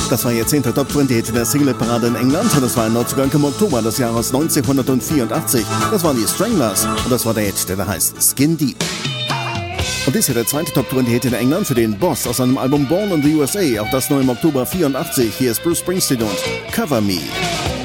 Das war ihr 10. Top 20 Hit in der Single-Parade in England und das war ein Neuzugang im Oktober des Jahres 1984. Das waren die Stranglers und das war der Hit, der da heißt Skin Deep. Und dies ist ja der zweite Top 20 Hit in England für den Boss aus seinem Album Born in the USA, auch das neu im Oktober 84. Hier ist Bruce Springsteen und Cover Me.